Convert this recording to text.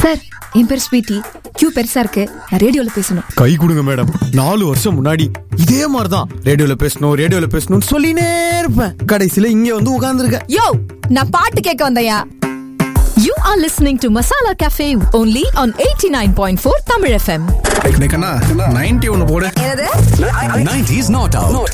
Sir, என் பேர் sweetie. Q பெருசா இருக்கு, நான் ரேடியோல பேசணும். கை கொடுங்க மேடம். 4 வருஷம் முன்னாடி இதே மாதிரிதான் ரேடியோல பேசணும் சொல்லினே இருப்பேன். கடைசியில இங்க வந்து உட்கார்ந்துருக்க. யோ, நான் பாட்டு கேட்க வந்தயா. You are listening to Masala Cafe only on 89.4 Tamil FM. 90 ஒன்னு போடு. என்னது? 90s not out.